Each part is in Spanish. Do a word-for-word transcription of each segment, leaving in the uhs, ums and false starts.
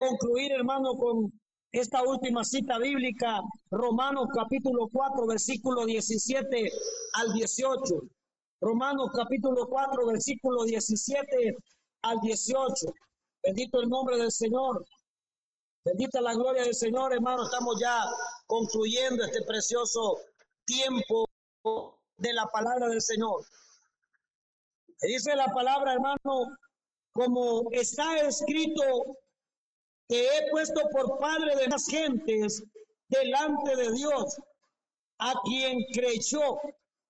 concluir, hermano, con esta última cita bíblica, Romanos capítulo cuatro, versículo diecisiete al dieciocho. Romanos capítulo cuatro, versículo diecisiete al dieciocho. Bendito el nombre del Señor. Bendita la gloria del Señor, hermano. Estamos ya concluyendo este precioso tiempo de la palabra del Señor. Dice la palabra, hermano, como está escrito, te he puesto por padre de las gentes delante de Dios, a quien creyó,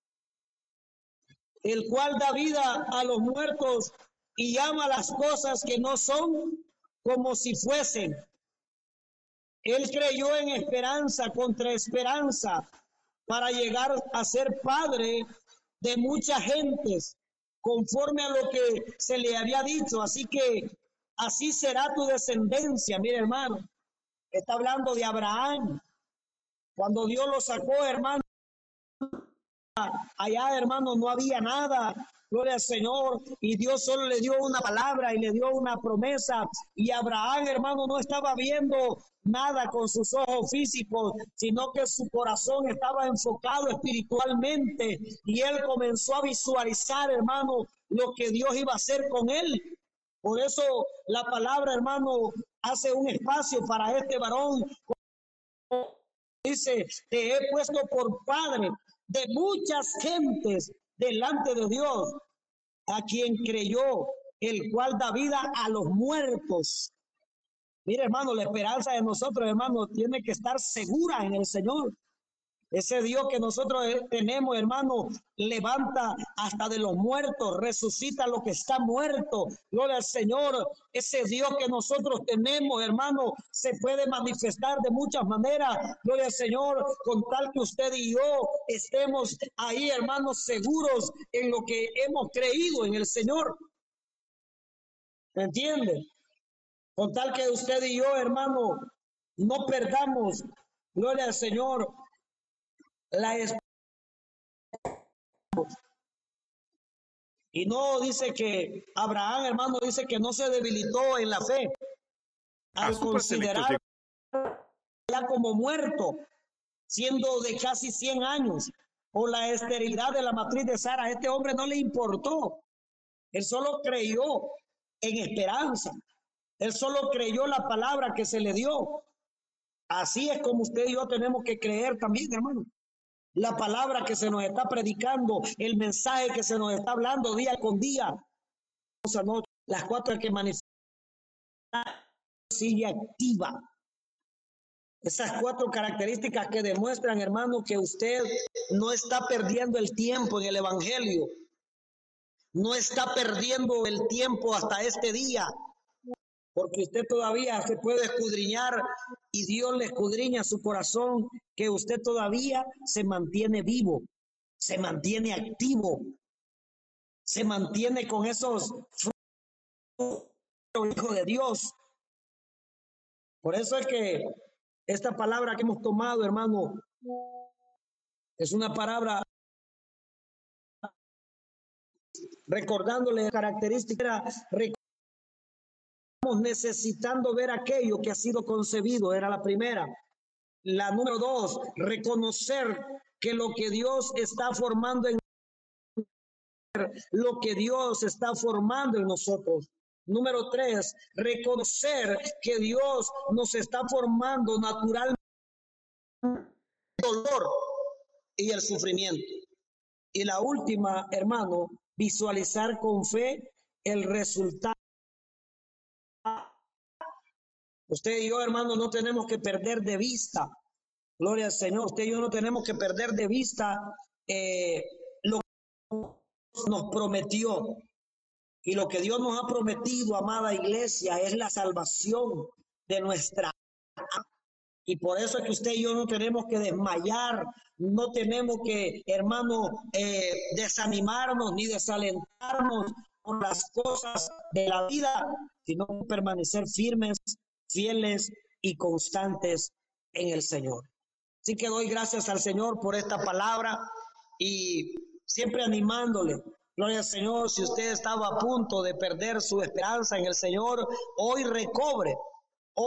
el cual da vida a los muertos y llama las cosas que no son como si fuesen. Él creyó en esperanza contra esperanza para llegar a ser padre de muchas gentes, conforme a lo que se le había dicho. Así que así será tu descendencia. Mire, hermano, está hablando de Abraham. Cuando Dios lo sacó, hermano, allá, hermano, no había nada. Gloria al Señor. Y Dios solo le dio una palabra y le dio una promesa. Y Abraham, hermano, no estaba viendo nada con sus ojos físicos, sino que su corazón estaba enfocado espiritualmente. Y él comenzó a visualizar, hermano, lo que Dios iba a hacer con él. Por eso la palabra, hermano, hace un espacio para este varón. Dice, te he puesto por padre de muchas gentes delante de Dios, a quien creyó, el cual da vida a los muertos. Mire, hermano, la esperanza de nosotros, hermano, tiene que estar segura en el Señor. Ese Dios que nosotros tenemos, hermano, levanta hasta de los muertos, resucita lo que está muerto. Gloria al Señor. Ese Dios que nosotros tenemos, hermano, se puede manifestar de muchas maneras. Gloria al Señor, con tal que usted y yo estemos ahí, hermanos, seguros en lo que hemos creído en el Señor. ¿Me entiende? Con tal que usted y yo, hermano, no perdamos, gloria al Señor, la esperanza. Y no dice que Abraham, hermano, dice que no se debilitó en la fe al Ah, considerar ya como muerto, siendo de casi cien años, por la esterilidad de la matriz de Sara. A este hombre no le importó. Él solo creyó en esperanza. Él solo creyó la palabra que se le dio. Así es como usted y yo tenemos que creer también, hermano. La palabra que se nos está predicando, el mensaje que se nos está hablando día con día. Las cuatro que manifiestan sigue activa. Esas cuatro características que demuestran, hermano, que usted no está perdiendo el tiempo en el evangelio. No está perdiendo el tiempo hasta este día. Porque usted todavía se puede escudriñar y Dios le escudriña su corazón, que usted todavía se mantiene vivo, se mantiene activo, se mantiene con esos frutos, hijo de Dios. Por eso es que esta palabra que hemos tomado, hermano, es una palabra recordándole características, necesitando ver aquello que ha sido concebido, era la primera. La número dos, reconocer que lo que Dios está formando en lo que Dios está formando en nosotros. Número tres, reconocer que Dios nos está formando naturalmente el dolor y el sufrimiento. Y la última, hermano, visualizar con fe el resultado. Usted y yo, hermano, no tenemos que perder de vista, gloria al Señor, usted y yo no tenemos que perder de vista eh, lo que nos prometió. Y lo que Dios nos ha prometido, amada iglesia, es la salvación de nuestra alma. Y por eso es que usted y yo no tenemos que desmayar, no tenemos que, hermano, eh, desanimarnos ni desalentarnos por las cosas de la vida, sino permanecer firmes, fieles y constantes en el Señor. Así que doy gracias al Señor por esta palabra y siempre animándole. Gloria al Señor, si usted estaba a punto de perder su esperanza en el Señor, hoy recobre